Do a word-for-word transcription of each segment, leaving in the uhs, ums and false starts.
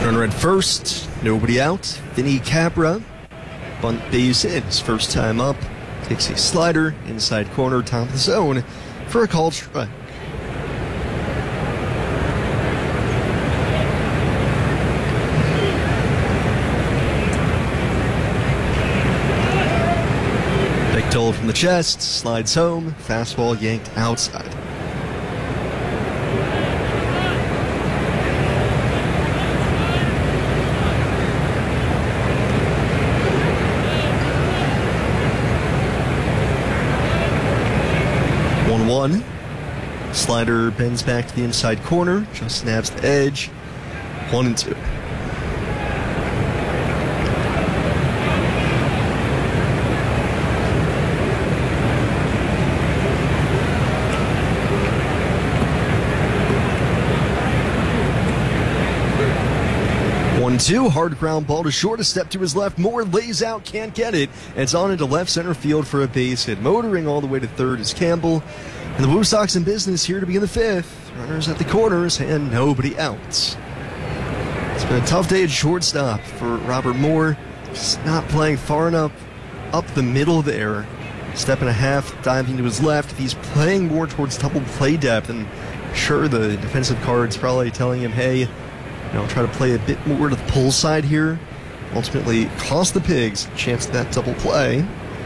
Runner at first, nobody out. Vinny Capra, bunt base hit, his first time up. Takes a slider, inside corner, top of the zone for a called strike. Big toll from the chest, slides home, fastball yanked outside. one one. Slider bends back to the inside corner, just nabs the edge. one and two. one two, hard ground ball to short, a step to his left. Moore lays out, can't get it. It's on into left center field for a base hit. Motoring all the way to third is Campbell. And the Woo Sox in business here to begin the fifth. Runners at the corners and nobody out. It's been a tough day at shortstop for Robert Moore. Just not playing far enough up the middle there. Step and a half diving to his left. If he's playing more towards double play depth, and sure, the defensive card's probably telling him, hey, you know, try to play a bit more to the pull side here. Ultimately cost the Pigs a chance at that double play.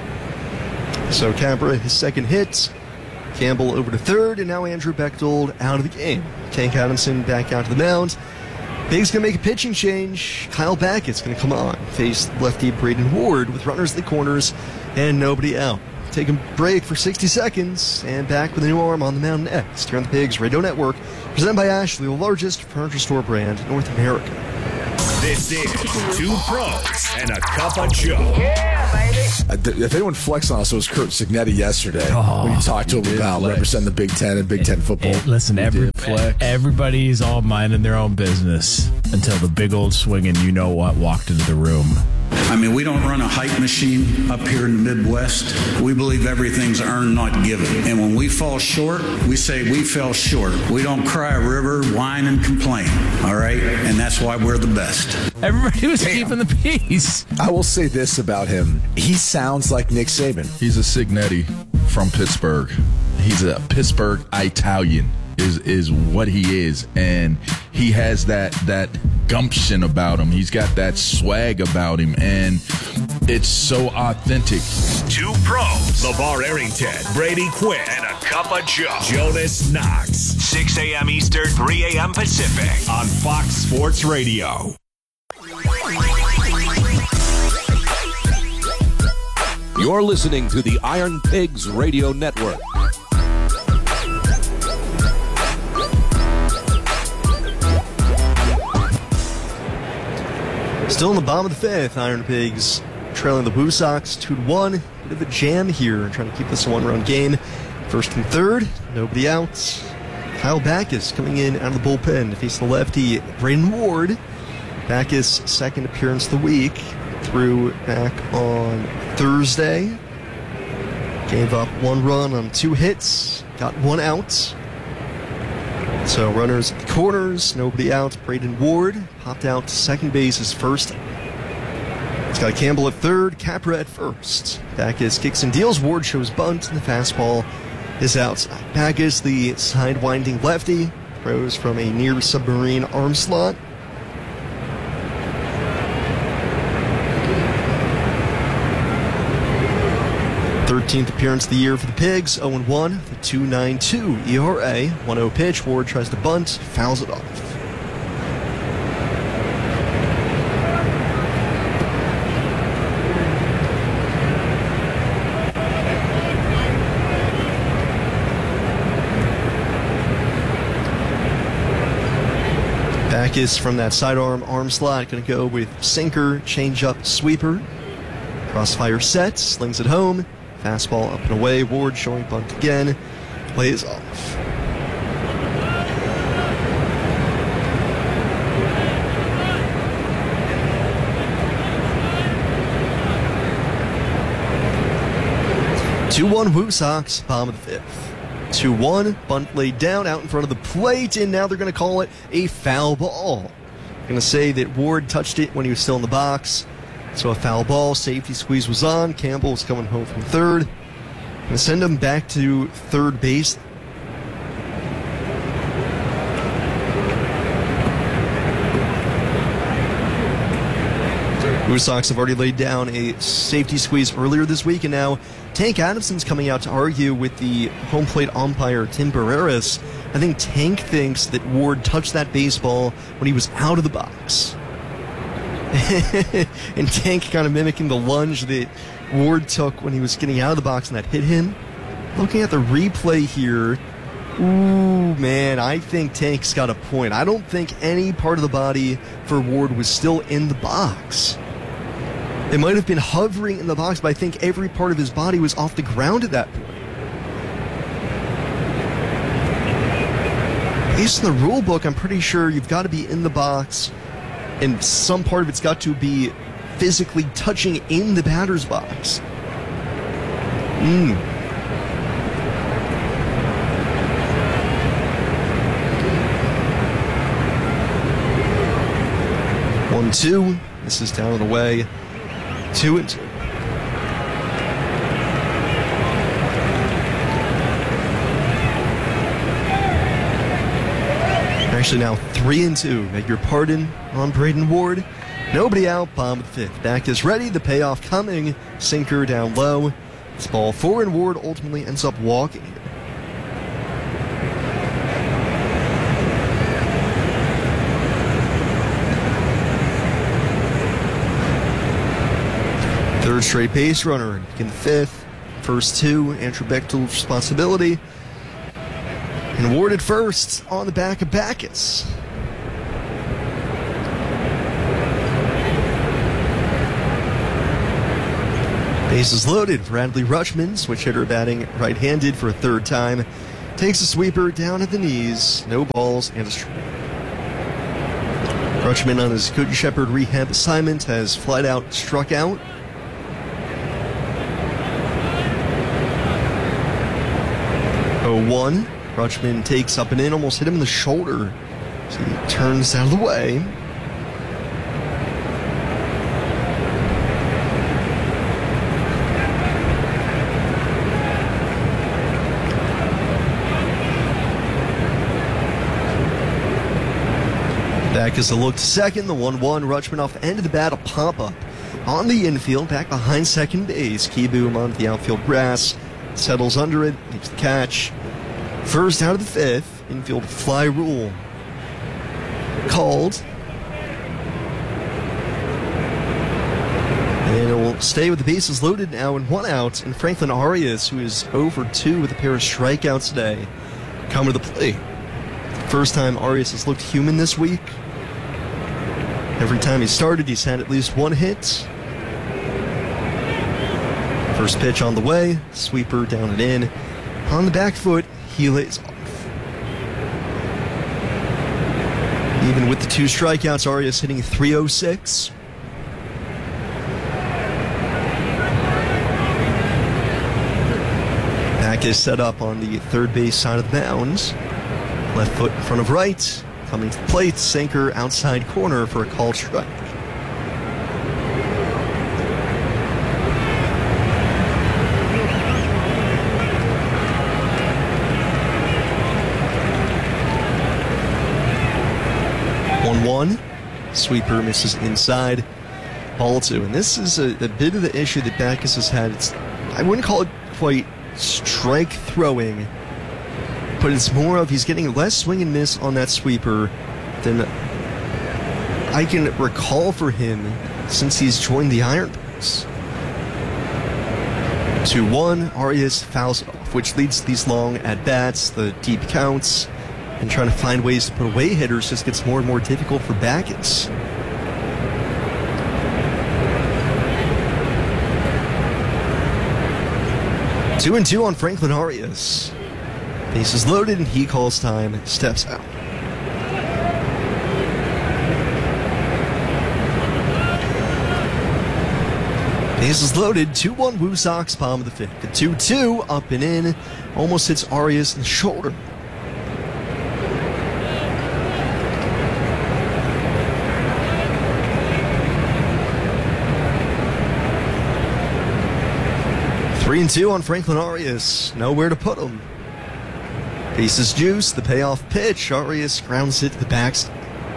So Capra, his second hit. Campbell over to third, and now Andrew Bechtold out of the game. Tank Adamson back out to the mound. Pigs going to make a pitching change. Kyle Backus going to come on. Face lefty Braden Ward with runners at the corners and nobody out. Take a break for sixty seconds, and back with a new arm on the mound next. Here on the Pigs Radio Network, presented by Ashley, the largest furniture store brand in North America. This is Two Pros and a Cup of Joe. Yeah, baby. Uh, th- if anyone flexed on us, it was Kurt Signetti yesterday Oh, when you talked to him about flex. representing the Big Ten and Big Ten football. Hey, listen, every, everybody's all minding their own business until the big old swinging you know what walked into the room. I mean, we don't run a hype machine up here in the Midwest. We believe everything's earned, not given. And when we fall short, we say we fell short. We don't cry a river, whine, and complain, all right? And that's why we're the best. Everybody was keeping the peace. I will say this about him. He sounds like Nick Saban. He's a Signetti from Pittsburgh. He's a Pittsburgh Italian is is what he is. And he has that that gumption about him. He's got that swag about him. And it's so authentic. Two Pros. LeVar Arrington, Brady Quinn, and a Cup of Joe. Jonas Knox. six a.m. Eastern, three a.m. Pacific on Fox Sports Radio. You're listening to the Iron Pigs Radio Network. Still in the bottom of the fifth, Iron Pigs trailing the Woo Sox two to one. Bit of a jam here, trying to keep this a one-run game. First and third, nobody out. Kyle Backus coming in out of the bullpen to face the lefty Braden Ward. Backus' second appearance of the week, threw back on Thursday. Gave up one run on two hits, got one out. So runners at the corners, nobody out. Braden Ward popped out to second base his first. It's got Campbell at third, Capra at first. Backus kicks and deals. Ward shows bunt, and the fastball is outside. Backus, the sidewinding lefty, throws from a near submarine arm slot. thirteenth appearance of the year for the Pigs, oh and one, the two point nine two E R A. one oh pitch, Ward tries to bunt, fouls it off. Backus from that sidearm arm slot, going to go with sinker, changeup, sweeper. Crossfire set, slings it home. Fastball up and away. Ward showing bunt again. Plays off. two one Woo Sox, bottom of the fifth. two one, bunt laid down out in front of the plate, and now they're going to call it a foul ball. Going to say that Ward touched it when he was still in the box. So a foul ball, safety squeeze was on. Campbell was coming home from third. Going to send him back to third base. Blue Sox have already laid down a safety squeeze earlier this week, and now Tank Adamson's coming out to argue with the home plate umpire, Tim Barreras. I think Tank thinks that Ward touched that baseball when he was out of the box. And Tank kind of mimicking the lunge that Ward took when he was getting out of the box and that hit him. Looking at the replay here, ooh, man, I think Tank's got a point. I don't think any part of the body for Ward was still in the box. It might have been hovering in the box, but I think every part of his body was off the ground at that point. Based on the rule book, I'm pretty sure you've got to be in the box, and some part of it's got to be physically touching in the batter's box. Mm. One, two. This is down and away. Two and two. Actually now three and two. Beg your pardon on Braden Ward. Nobody out, bottom of the fifth. Back is ready, the payoff coming. Sinker down low. This ball four, and Ward ultimately ends up walking here. Third straight base runner in the fifth. First two, Andrew Bechtel's responsibility. And Ward at first on the back of Backus. Bases loaded. Bradley Rutschman, switch hitter batting right-handed for a third time. Takes a sweeper down at the knees. No balls and a strike. Rutschman on his Good Shepherd rehab assignment has flat out struck out. oh one. Rutschman takes up and in, almost hit him in the shoulder. So he turns out of the way. Back is a look to second, the one one. Rutschman off the end of the bat, a pop-up on the infield, back behind second base. Keyboom on the outfield grass, settles under it, makes the catch. First out of the fifth, infield fly rule called. And it will stay with the bases loaded now and one out. And Franklin Arias, who is oh for two with a pair of strikeouts today, coming to the plate. First time Arias has looked human this week. Every time he started, he's had at least one hit. First pitch on the way, sweeper down and in. On the back foot, he lays off. Even with the two strikeouts, Arias hitting three oh six. Back is set up on the third base side of the mound. Left foot in front of right. Coming to the plate, sinker outside corner for a called strike. one one. Sweeper misses inside. Ball two. And this is a, a bit of the issue that Backus has had. It's, I wouldn't call it quite strike throwing, but it's more of he's getting less swing and miss on that sweeper than I can recall for him since he's joined the Ironbirds. two one. Arias fouls it off, which leads to these long at-bats, the deep counts, and trying to find ways to put away hitters just gets more and more difficult for Backus. Two and two on Franklin Arias. Bases loaded, and he calls time, steps out. Bases loaded, two one Woo Sox, bottom of the fifth. The two two, up and in, almost hits Arias in the shoulder. Three and two on Franklin Arias. Nowhere to put him. Bases juice, the payoff pitch. Arias grounds it to the backside.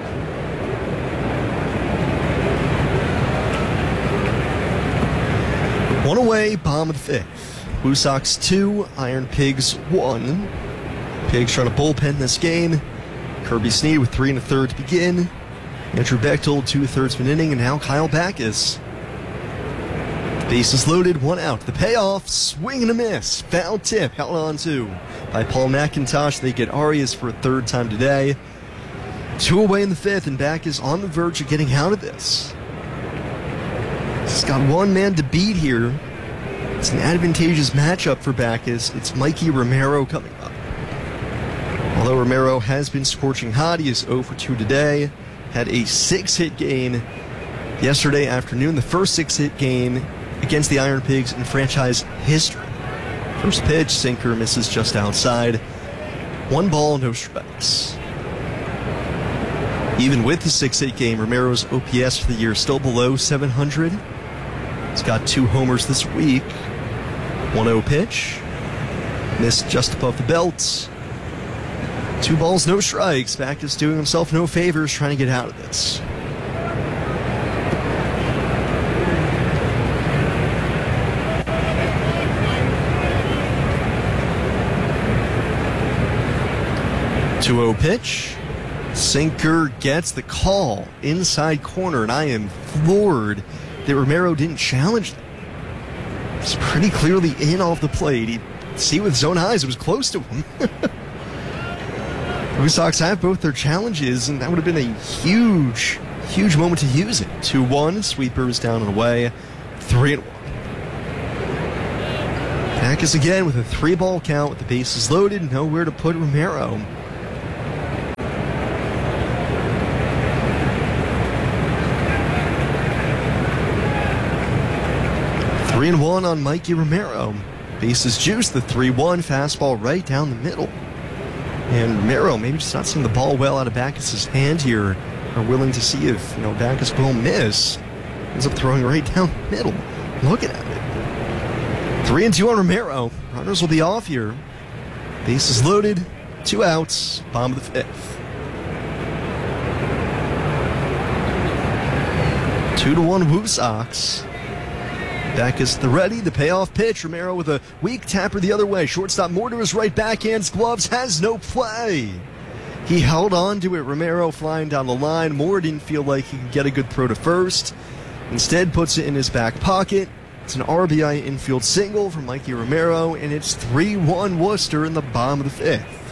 One away, bottom of the fifth. Blue Sox two, Iron Pigs one. Pigs trying to bullpen this game. Kirby Snead with three and a third to begin. Andrew Bechtold, two thirds of an inning, and now Kyle Backus. Bases loaded, one out. The payoff, swing and a miss. Foul tip, held on to by Paul McIntosh. They get Arias for a third time today. Two away in the fifth, and Backus on the verge of getting out of this. He's got one man to beat here. It's an advantageous matchup for Backus. It's Mikey Romero coming up. Although Romero has been scorching hot, he is oh for two today. Had a six-hit game yesterday afternoon, the first six-hit game against the Iron Pigs in franchise history. First pitch, sinker, misses just outside. One ball, no strikes. Even with the six-hit game, Romero's O P S for the year still below seven hundred. He's got two homers this week. one oh pitch. Missed just above the belt. Two balls, no strikes. Backus doing himself no favors trying to get out of this. two oh pitch. Sinker gets the call inside corner, and I am floored that Romero didn't challenge that. It's pretty clearly in off the plate. He see with zone eyes, it was close to him. The Blue Sox have both their challenges, and that would have been a huge, huge moment to use it. two one, sweepers down and away, three and one. Backus again with a three-ball count with the bases loaded, nowhere to put Romero. Three and one on Mikey Romero. Bases juice, the three one, fastball right down the middle. And Romero maybe just not seeing the ball well out of Backus' hand here. Are willing to see if, you know, Backus will miss. Ends up throwing right down the middle. Looking at it. Three and two on Romero. Runners will be off here. Bases loaded, two outs, bottom of the fifth. Two to one Woo Sox. Backus the ready, the payoff pitch. Romero with a weak tapper the other way. Shortstop more to his right, backhands, gloves, has no play. He held on to it. Romero flying down the line. Moore didn't feel like he could get a good throw to first. Instead puts it in his back pocket. It's an R B I infield single for Mikey Romero, and it's three one Worcester in the bottom of the fifth.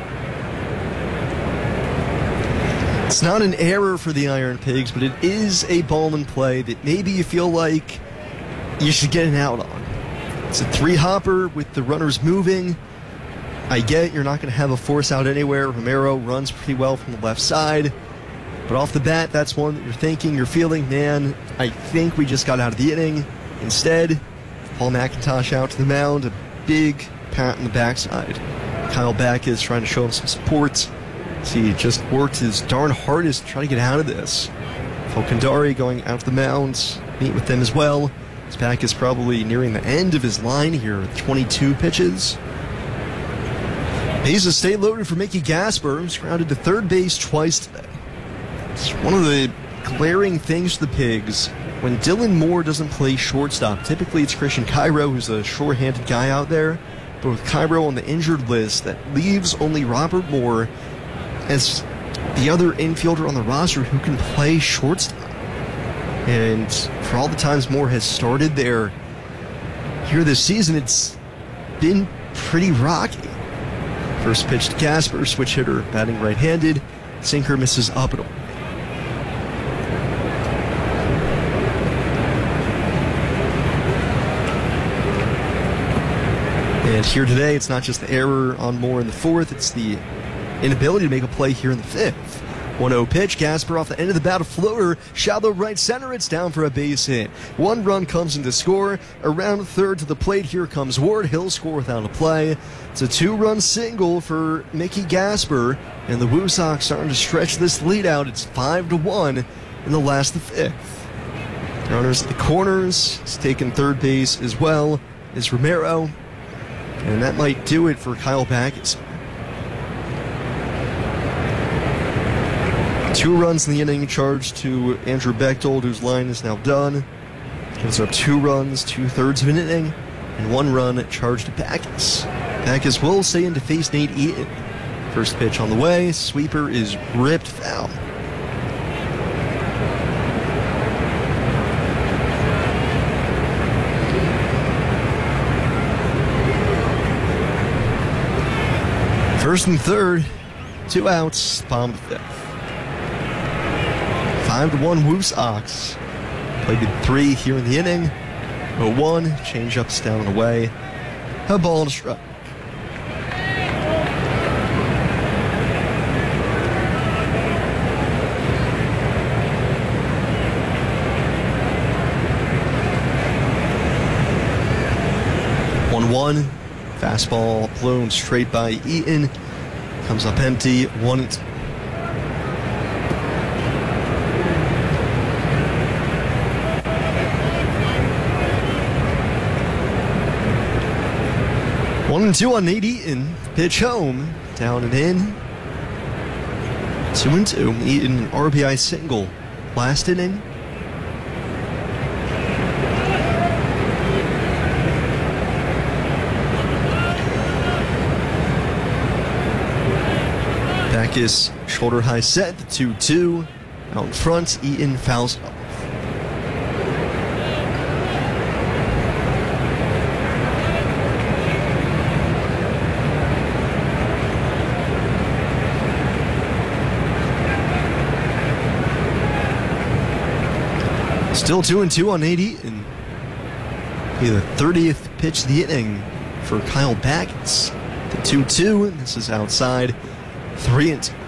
It's not an error for the Iron Pigs, but it is a ball in play that maybe you feel like you should get an out on. It's a three-hopper with the runners moving. I get you're not going to have a force out anywhere. Romero runs pretty well from the left side. But off the bat, that's one that you're thinking, you're feeling, man, I think we just got out of the inning. Instead, Paul McIntosh out to the mound, a big pat in the backside. Kyle Backus trying to show him some support. See, he just worked his darn hardest to try to get out of this. Falcondari going out to the mound, meet with them as well. Backus probably nearing the end of his line here with twenty-two pitches. Bases stay loaded for Mickey Gasper, who's grounded to third base twice today. It's one of the glaring things to the Pigs. When Dylan Moore doesn't play shortstop, typically it's Christian Cairo, who's a sure-handed guy out there. But with Cairo on the injured list, that leaves only Robert Moore as the other infielder on the roster who can play shortstop. And for all the times Moore has started there here this season, it's been pretty rocky. First pitch to Gasper, switch hitter, batting right-handed. Sinker misses up and away. And here today, it's not just the error on Moore in the fourth, it's the inability to make a play here in the fifth. one oh pitch, Gasper off the end of the bat, a floater, shallow right center, it's down for a base hit. One run comes in to score, around third to the plate, here comes Ward, he'll score without a play. It's a two-run single for Mickey Gasper, and the Woo Sox starting to stretch this lead out. It's five to one in the last of the fifth. Runners at the corners, it's taken third base as well. is Romero. And that might do it for Kyle Backus. Two runs in the inning charged to Andrew Bechtold, whose line is now done. Gives up two runs, two-thirds of an inning, and one run charged to Backus. Backus will stay in to face Nate Eaton. First pitch on the way. Sweeper is ripped foul. First and third, two outs, bottom of the fifth. Five to one Woos Ox. Played at three here in the inning. oh one, change-ups down and away. A ball and a strike. one one, fastball blown straight by Eaton. Comes up empty, one and two. One and two on Nate Eaton. Pitch home, down and in. Two and two. Eaton, an R B I single last inning. Backus, shoulder high set, the two two. Out in front, Eaton fouls off. Still two and two on Nate Eaton. Be the thirtieth pitch of the inning for Kyle Backus. The two two, this is outside. Three and two.